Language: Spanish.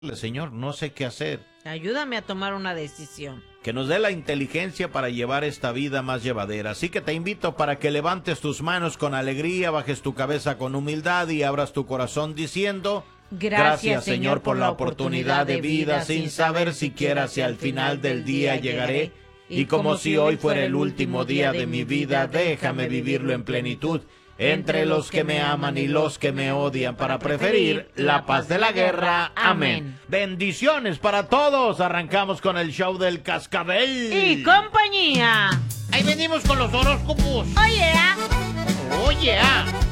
Señor, no sé qué hacer. Ayúdame a tomar una decisión. Que nos dé la inteligencia para llevar esta vida más llevadera. Así que te invito para que levantes tus manos con alegría, bajes tu cabeza con humildad y abras tu corazón diciendo: gracias, Señor, por la oportunidad de vida, sin saber siquiera si al final del día llegaré. Y como si hoy fuera el último día de mi vida, déjame vivirlo en plenitud, entre los que me aman y los que me odian, para preferir la paz de la guerra. Amén. Bendiciones para todos. Arrancamos con el show del Cascabel y compañía. Ahí venimos con los horóscopos. Oye, Oye.